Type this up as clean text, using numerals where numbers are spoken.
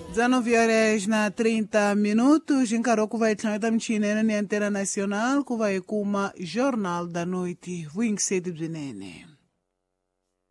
19 horas na 30 minutos, encarou que vai estar mchinena na Antena Nacional, que vai com uma Jornal da Noite, 27 de nene.